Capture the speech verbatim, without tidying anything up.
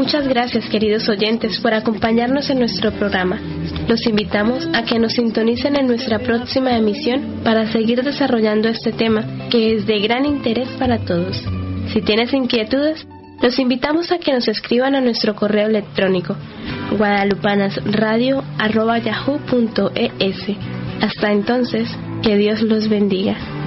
Muchas gracias, queridos oyentes, por acompañarnos en nuestro programa. Los invitamos a que nos sintonicen en nuestra próxima emisión para seguir desarrollando este tema que es de gran interés para todos. Si tienes inquietudes, los invitamos a que nos escriban a nuestro correo electrónico guadalupanasradio arroba yahoo punto es. Hasta entonces, que Dios los bendiga.